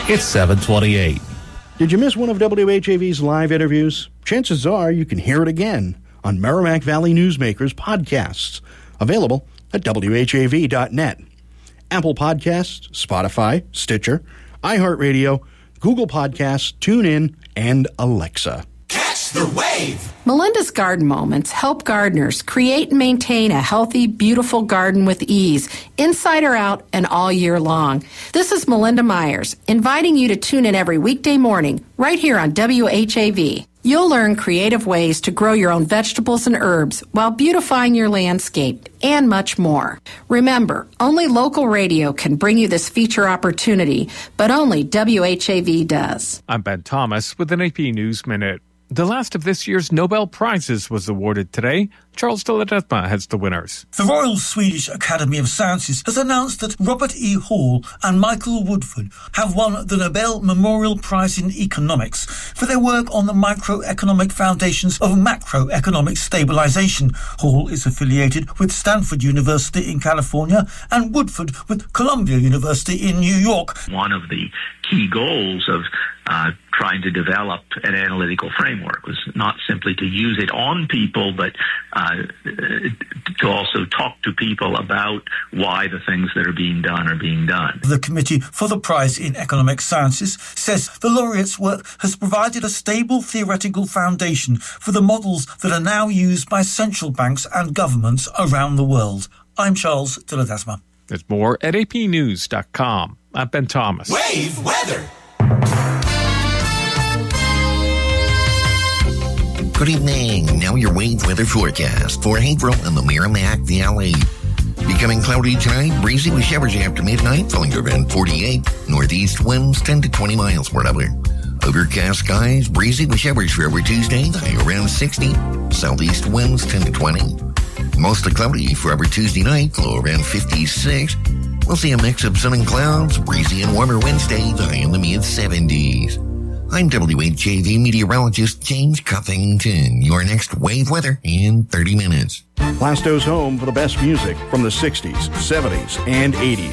It's 7:28. Did you miss one of WHAV's live interviews? Chances are you can hear it again on Merrimack Valley Newsmakers podcasts, available at WHAV.net. Apple Podcasts, Spotify, Stitcher, iHeartRadio, Google Podcasts, TuneIn, and Alexa. Catch the wave! Melinda's Garden Moments help gardeners create and maintain a healthy, beautiful garden with ease, inside or out and all year long. This is Melinda Myers, inviting you to tune in every weekday morning, right here on WHAV. You'll learn creative ways to grow your own vegetables and herbs while beautifying your landscape, and much more. Remember, only local radio can bring you this feature opportunity, but only WHAV does. I'm Ben Thomas with an AP News Minute. The last of this year's Nobel Prizes was awarded today. Charles de Ledesma has the winners. The Royal Swedish Academy of Sciences has announced that Robert E. Hall and Michael Woodford have won the Nobel Memorial Prize in Economics for their work on the microeconomic foundations of macroeconomic stabilization. Hall is affiliated with Stanford University in California and Woodford with Columbia University in New York. One of the key goals of trying to develop an analytical framework was not simply to use it on people, but to also talk to people about why the things that are being done are being done. The Committee for the Prize in Economic Sciences says the laureate's work has provided a stable theoretical foundation for the models that are now used by central banks and governments around the world. I'm Charles de Ledesma. There's more at apnews.com. I'm Ben Thomas. Wave weather. Good evening. Now your wave weather forecast for April in the Merrimack Valley. Becoming cloudy tonight, breezy with showers after midnight, falling to around 48. Northeast winds 10 to 20 miles per hour. Overcast skies, breezy with showers for over Tuesday, high around 60. Southeast winds 10 to 20. Mostly cloudy for over Tuesday night, low around 56. We'll see a mix of sun and clouds, breezy and warmer Wednesday, high in the mid-70s. I'm WHAV meteorologist James Cuffington. Your next wave weather in 30 minutes. Plasto's home for the best music from the 60s, 70s, and 80s.